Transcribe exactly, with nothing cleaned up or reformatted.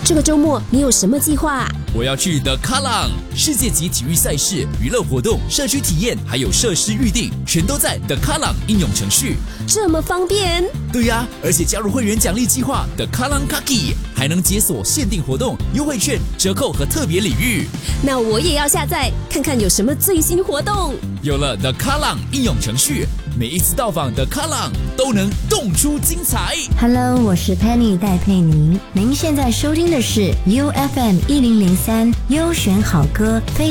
这个周末你有什么计划？ 我要去 The Kallang 世界级体育赛事、娱乐活动、社区体验，还有设施预订，全都在 The Kallang 应用程序。 这么方便？ 对呀、啊，而且加入会员奖励计划 The Kallang Kaki， 还能解锁限定活动、优惠券、折扣和特别礼遇。 那我也要下载看看有什么最新活动。 有了 The Kallang 应用程序，每一次到访 The Kallang 都能动出精彩。 Hello， 我是 Penny 戴佩妮，您现在收听的是 U F M 一零零三优选好歌非